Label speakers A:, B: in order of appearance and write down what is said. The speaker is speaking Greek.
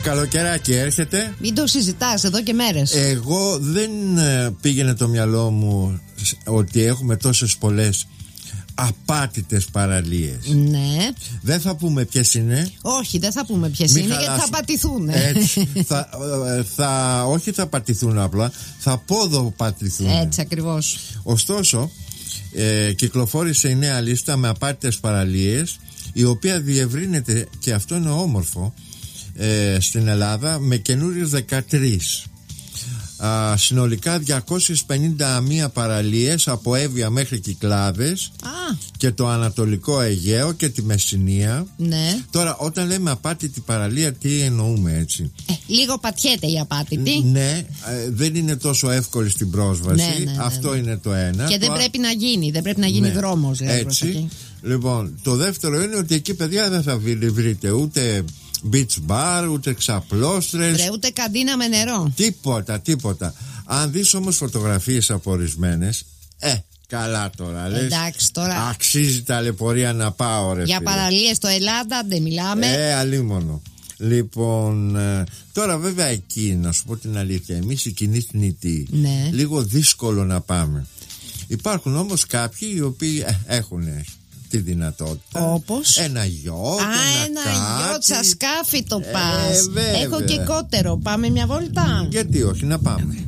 A: Καλοκαιράκι έρχεται.
B: Μην το συζητάς εδώ και μέρες.
A: Εγώ δεν πήγαινε το μυαλό μου ότι έχουμε τόσες πολλές απάτητες παραλίες.
B: Ναι.
A: Δεν θα πούμε ποιες είναι.
B: Όχι, δεν θα πούμε ποιες είναι, γιατί θα πατηθούν.
A: Έτσι. Όχι θα πατηθούν απλά, θα ποδοπατηθούν.
B: Έτσι ακριβώς.
A: Ωστόσο, κυκλοφόρησε η νέα λίστα με απάτητες παραλίες, η οποία διευρύνεται, και αυτό είναι όμορφο, στην Ελλάδα με καινούριες 13. Συνολικά 251 παραλίες από Εύβοια μέχρι Κυκλάδες και το Ανατολικό Αιγαίο και τη Μεσσηνία.
B: Ναι.
A: Τώρα, όταν λέμε απάτητη παραλία, τι εννοούμε, έτσι?
B: Λίγο πατιέται η απάτητη.
A: Ναι, δεν είναι τόσο εύκολη στην πρόσβαση.
B: Ναι.
A: Αυτό είναι το ένα.
B: Και δεν πρέπει να γίνει, δεν πρέπει να γίνει δρόμος.
A: Έτσι. Λοιπόν, το δεύτερο είναι ότι εκεί, παιδιά, δεν θα βρείτε ούτε beach bar, ούτε ξαπλώστρες,
B: ούτε καντίνα με νερό.
A: Τίποτα. Αν δεις όμως φωτογραφίες από ορισμένες, καλά τώρα, λες.
B: Εντάξει, τώρα
A: αξίζει ταλαιπωρία να πάω, ρε.
B: Για παραλίες στο Ελλάδα δεν μιλάμε.
A: Αλίμονο. Λοιπόν, τώρα βέβαια εκεί, να σου πω την αλήθεια, εμείς οι κοινοί θνητοί, λίγο δύσκολο να πάμε. Υπάρχουν όμως κάποιοι οι οποίοι έχουν τη δυνατότητα.
B: Όπως
A: ένα γιότ,
B: ένα γιότ σαν σκάφι το πας. Έχω και κότερο. Πάμε μια βόλτα?
A: Γιατί όχι, να πάμε.